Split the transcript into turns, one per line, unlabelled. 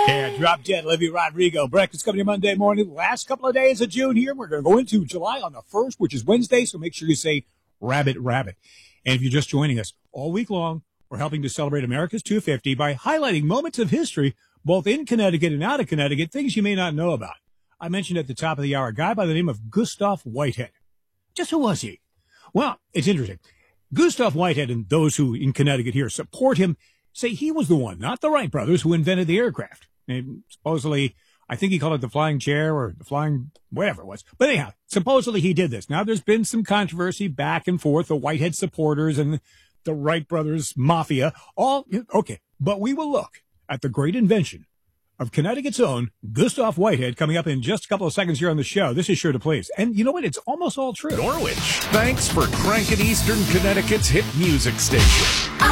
Yeah, Drop Dead, Olivia Rodrigo. Breakfast coming here Monday morning. Last couple of days of June here. We're going to go into July on the 1st, which is Wednesday, so make sure you say rabbit, rabbit. And if you're just joining us, all week long, we're helping to celebrate America's 250 by highlighting moments of history, both in Connecticut and out of Connecticut, things you may not know about. I mentioned at the top of the hour a guy by the name of Gustav Whitehead. Just who was he? Well, it's interesting. Gustav Whitehead and those who in Connecticut here support him say he was the one, not the Wright brothers, who invented the aircraft. And supposedly, I think he called it the flying chair or the flying whatever it was. But anyhow, supposedly he did this. Now, there's been some controversy back and forth, the Whitehead supporters and the Wright brothers mafia. All, okay, but we will look at the great invention of Connecticut's own Gustav Whitehead coming up in just a couple of seconds here on the show. This is sure to please. And you know what? It's almost all true.
Norwich, thanks for cranking Eastern Connecticut's hit music station.